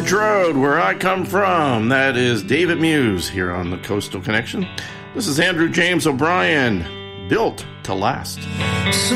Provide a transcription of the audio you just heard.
Ridge Road, where I come from. That is David Muse here on the Coastal Connection. This is Andrew James O'Brien, Built to Last.